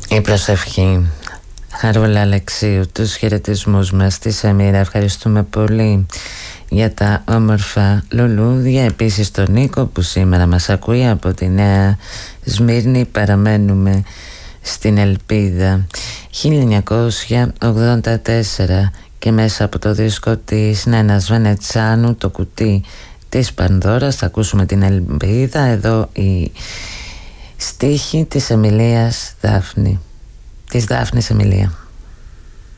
Η προσευχή. Χαρούλα Αλεξίου, τους χαιρετισμούς μας στη Σεμίρα. Ευχαριστούμε πολύ για τα όμορφα λουλούδια. Επίσης τον Νίκο που σήμερα μας ακούει από τη Νέα Σμύρνη. Παραμένουμε στην ελπίδα. 1984 και μέσα από το δίσκο της Νένας Βενετσάνου, το κουτί της Πανδώρας, θα ακούσουμε την ελπίδα. Εδώ η στίχη της Εμιλίας Δάφνη, της Δάφνης Εμιλία.